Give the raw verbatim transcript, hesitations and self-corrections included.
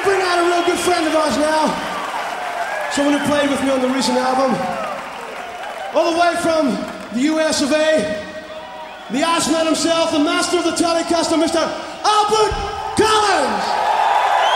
bring out a real good friend of ours now. Someone who played with me on the recent album. All the way from the U S of A, the Iceman himself, the master of the Telecaster, Mister Albert Collins!